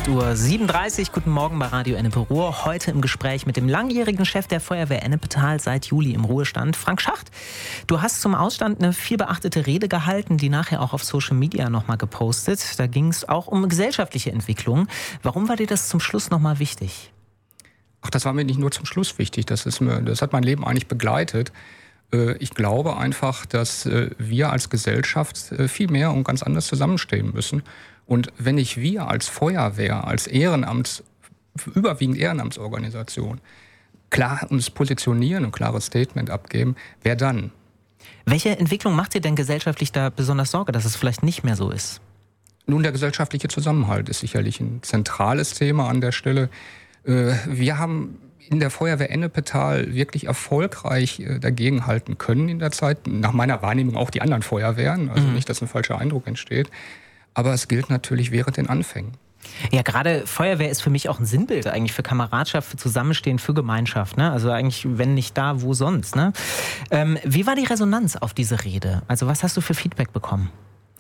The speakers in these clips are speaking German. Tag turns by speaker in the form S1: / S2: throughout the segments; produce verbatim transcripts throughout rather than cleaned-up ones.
S1: acht Uhr siebenunddreißig. Guten Morgen bei Radio Ennepe Ruhr. Heute im Gespräch mit dem langjährigen Chef der Feuerwehr Ennepetal, seit Juli im Ruhestand, Frank Schacht. Du hast zum Ausstand eine viel beachtete Rede gehalten, die nachher auch auf Social Media nochmal gepostet. Da ging es auch um gesellschaftliche Entwicklung. Warum war dir das zum Schluss nochmal wichtig?
S2: Ach, das war mir nicht nur zum Schluss wichtig. Das ist mir, das hat mein Leben eigentlich begleitet. Ich glaube einfach, dass wir als Gesellschaft viel mehr und ganz anders zusammenstehen müssen. Und wenn nicht wir als Feuerwehr, als Ehrenamts, überwiegend Ehrenamtsorganisation, klar uns positionieren und ein klares Statement abgeben, wer dann?
S1: Welche Entwicklung macht dir denn gesellschaftlich da besonders Sorge, dass es vielleicht nicht mehr so ist?
S2: Nun, der gesellschaftliche Zusammenhalt ist sicherlich ein zentrales Thema an der Stelle. Wir haben in der Feuerwehr Ennepetal wirklich erfolgreich dagegenhalten können in der Zeit. Nach meiner Wahrnehmung auch die anderen Feuerwehren. Also mhm. nicht, dass ein falscher Eindruck entsteht. Aber es gilt natürlich während den Anfängen.
S1: Ja, gerade Feuerwehr ist für mich auch ein Sinnbild eigentlich für Kameradschaft, für Zusammenstehen, für Gemeinschaft. Ne? Also eigentlich, wenn nicht da, wo sonst. Ne? Ähm, wie war die Resonanz auf diese Rede? Also was hast du für Feedback bekommen?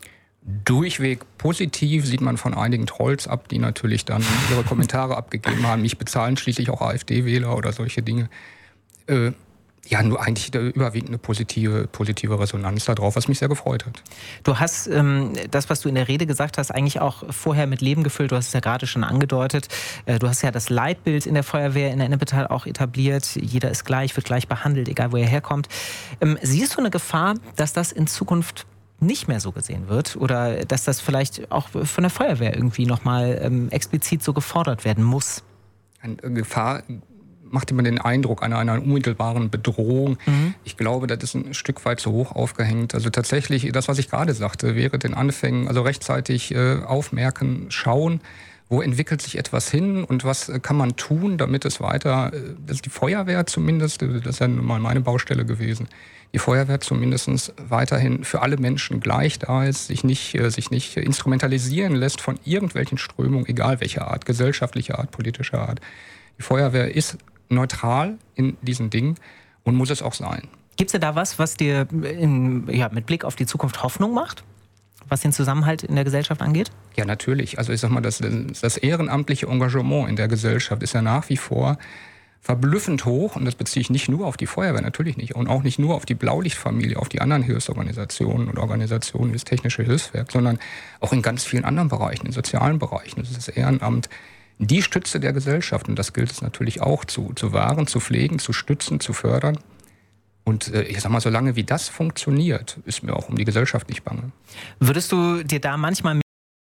S2: Durchweg positiv, sieht man von einigen Trolls ab, die natürlich dann ihre Kommentare abgegeben haben. Mich bezahlen schließlich auch AfD-Wähler oder solche Dinge. Äh, ja, nur eigentlich überwiegend eine positive, positive Resonanz darauf, was mich sehr gefreut hat.
S1: Du hast ähm, das, was du in der Rede gesagt hast, eigentlich auch vorher mit Leben gefüllt. Du hast es ja gerade schon angedeutet. Äh, du hast ja das Leitbild in der Feuerwehr in der Ennepetal auch etabliert. Jeder ist gleich, wird gleich behandelt, egal wo er herkommt. Ähm, siehst du eine Gefahr, dass das in Zukunft nicht mehr so gesehen wird oder dass das vielleicht auch von der Feuerwehr irgendwie nochmal ähm, explizit so gefordert werden muss?
S2: Eine Gefahr macht immer den Eindruck einer, einer unmittelbaren Bedrohung. Mhm. Ich glaube, das ist ein Stück weit zu hoch aufgehängt. Also tatsächlich, das, was ich gerade sagte, wäre den Anfängen, also rechtzeitig äh, aufmerken, schauen, wo entwickelt sich etwas hin und was kann man tun, damit es weiter, das ist die Feuerwehr zumindest, das ist ja nun mal meine Baustelle gewesen, die Feuerwehr zumindest weiterhin für alle Menschen gleich da ist, sich nicht, sich nicht instrumentalisieren lässt von irgendwelchen Strömungen, egal welcher Art, gesellschaftlicher Art, politischer Art. Die Feuerwehr ist neutral in diesen Dingen und muss es auch sein.
S1: Gibt es da was, was dir in, ja, mit Blick auf die Zukunft Hoffnung macht? Was den Zusammenhalt in der Gesellschaft angeht?
S2: Ja, natürlich. Also ich sag mal, das, das ehrenamtliche Engagement in der Gesellschaft ist ja nach wie vor verblüffend hoch. Und das beziehe ich nicht nur auf die Feuerwehr, natürlich nicht. Und auch nicht nur auf die Blaulichtfamilie, auf die anderen Hilfsorganisationen und Organisationen wie das Technische Hilfswerk, sondern auch in ganz vielen anderen Bereichen, in sozialen Bereichen. Das ist das Ehrenamt die Stütze der Gesellschaft. Und das gilt es natürlich auch zu, zu wahren, zu pflegen, zu stützen, zu fördern. Und äh, ich sag mal, solange wie das funktioniert, ist mir auch um die Gesellschaft nicht bange.
S1: Würdest du dir da manchmal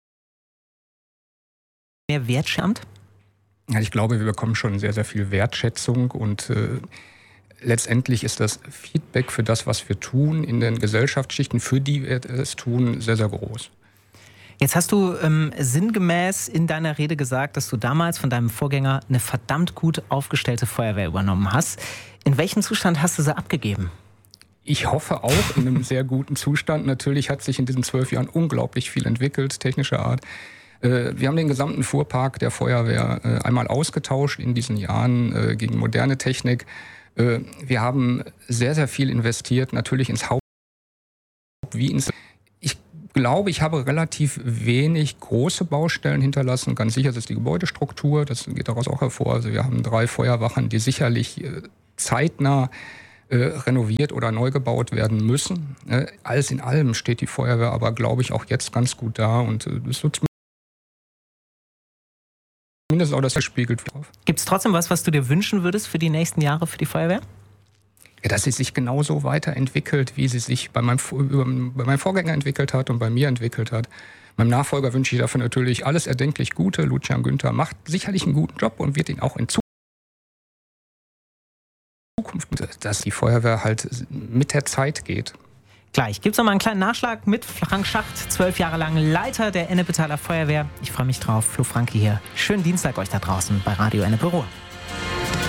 S1: mehr Wertschätzung?
S2: Ja, ich glaube, wir bekommen schon sehr, sehr viel Wertschätzung und äh, letztendlich ist das Feedback für das, was wir tun, in den Gesellschaftsschichten, für die wir es tun, sehr, sehr groß.
S1: Jetzt hast du ähm, sinngemäß in deiner Rede gesagt, dass du damals von deinem Vorgänger eine verdammt gut aufgestellte Feuerwehr übernommen hast. In welchem Zustand hast du sie abgegeben?
S2: Ich hoffe auch in einem sehr guten Zustand. Natürlich hat sich in diesen zwölf Jahren unglaublich viel entwickelt, technischer Art. Äh, wir haben den gesamten Fuhrpark der Feuerwehr äh, einmal ausgetauscht in diesen Jahren äh, gegen moderne Technik. Äh, wir haben sehr, sehr viel investiert, natürlich ins Haupt wie ins... Ich glaube, ich habe relativ wenig große Baustellen hinterlassen. Ganz sicher ist es die Gebäudestruktur, das geht daraus auch hervor. Also wir haben drei Feuerwachen, die sicherlich äh, zeitnah äh, renoviert oder neu gebaut werden müssen. Äh, alles in allem steht die Feuerwehr aber, glaube ich, auch jetzt ganz gut da. Und äh, das wird zumindest auch das gespiegelt.
S1: Gibt es trotzdem was, was du dir wünschen würdest für die nächsten Jahre für die Feuerwehr?
S2: Ja, dass sie sich genauso weiterentwickelt, wie sie sich bei meinem, bei meinem Vorgänger entwickelt hat und bei mir entwickelt hat. Meinem Nachfolger wünsche ich dafür natürlich alles erdenklich Gute. Lucian Günther macht sicherlich einen guten Job und wird ihn auch in Zukunft, dass die Feuerwehr halt mit der Zeit geht.
S1: Gleich gibt es nochmal einen kleinen Nachschlag mit Frank Schacht, zwölf Jahre lang Leiter der Ennepetaler Feuerwehr. Ich freue mich drauf. Flo Franke hier. Schönen Dienstag euch da draußen bei Radio Ennepe Ruhr.